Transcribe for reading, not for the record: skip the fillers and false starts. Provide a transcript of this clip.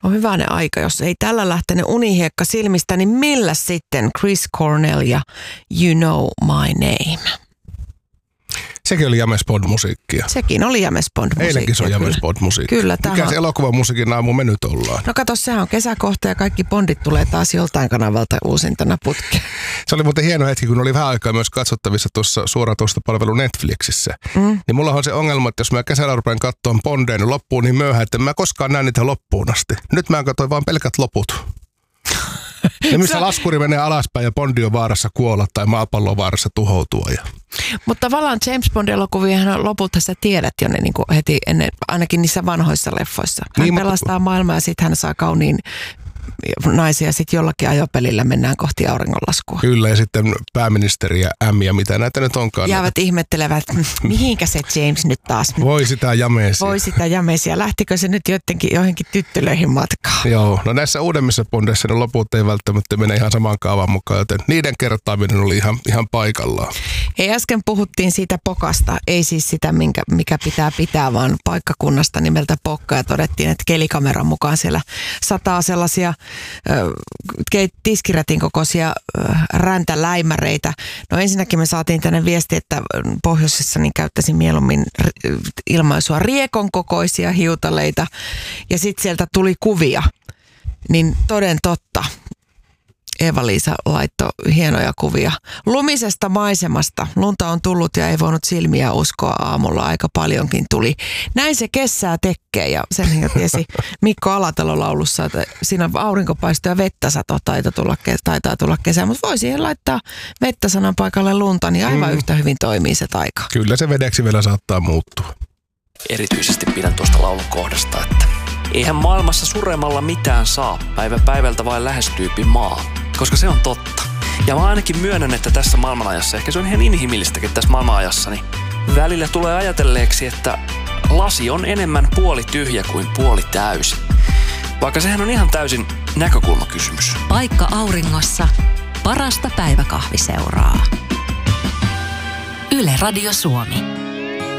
No hyvänen aika, jos ei tällä lähtenyt unihiekka silmistä, niin millä sitten Chris Cornell ja You Know My Name? Sekin oli James Bond-musiikkia. Sekin oli James Bond-musiikkia. Eilenkin se on James Bond-musiikkia. Kyllä. Mikä se elokuvamusiikin aamu me nyt ollaan? No kato, sehän on kesäkohta ja kaikki Bondit tulee taas joltain kanavalta uusintana putkeen. Se oli muuten hieno hetki, kun oli vähän aikaa myös katsottavissa tuossa suoratoistopalvelu Netflixissä. Niin mulla on se ongelma, että jos mä kesällä rupean katsomaan Bondeja loppuun niin myöhään, että mä koskaan näen niitä loppuun asti. Nyt mä katsoin vaan pelkät loput. Ja missä laskuri menee alaspäin ja Bondi on vaarassa kuolla tai maapallo on vaarassa tuhoutua. Mutta tavallaan James Bond-elokuviahan lopulta sä tiedät jo ne niin kuin heti ennen, ainakin niissä vanhoissa leffoissa. Hän niin, pelastaa maailmaa ja sitten hän saa kauniin naisia, sitten jollakin ajopelillä mennään kohti auringonlaskua. Kyllä, ja sitten pääministeri ja M ja mitä näitä nyt onkaan. Jäävät ihmettelevät, mihinkä se James nyt taas. Voi sitä jameesia. Lähtikö se nyt johonkin tyttölöihin matkaan? Joo, no näissä uudemmissa Bondeissa ne loput ei välttämättä mene ihan saman kaavan mukaan, joten niiden kertaaminen oli ihan paikallaan. Hei, äsken puhuttiin siitä Pokasta, ei siis sitä, mikä pitää, vaan paikkakunnasta nimeltä Pokka, ja todettiin, että kelikameran mukaan siellä sataa sellaisia tiskirätin kokoisia räntäläimäreitä. No ensinnäkin me saatiin tänne viesti, että pohjoisessa niin käyttäisin mieluummin ilmaisua riekon kokoisia hiutaleita, ja sitten sieltä tuli kuvia, niin toden totta. Eeva-Liisa laittoi hienoja kuvia lumisesta maisemasta. Lunta on tullut ja ei voinut silmiä uskoa aamulla. Aika paljonkin tuli. Näin se kessää tekee, ja sen tiesi Mikko Alatalo laulussa, että siinä aurinkopaisto ja vettä sato taitaa tulla kesä. Mutta voi siihen laittaa vettä sanan paikalle lunta, niin aivan yhtä hyvin toimii se taika. Kyllä se vedeksi vielä saattaa muuttua. Erityisesti pidän tuosta laulun kohdasta, että eihän maailmassa suremalla mitään saa, päivä päivältä vain lähestyypi maa. Koska se on totta. Ja mä ainakin myönnän, että tässä maailmanajassa, ehkä se on ihan inhimillistäkin tässä maailmanajassa, niin välillä tulee ajatelleeksi, että lasi on enemmän puoli tyhjä kuin puoli täysi. Vaikka sehän on ihan täysin näkökulmakysymys. Paikka auringossa. Parasta päiväkahviseuraa. Yle Radio Suomi.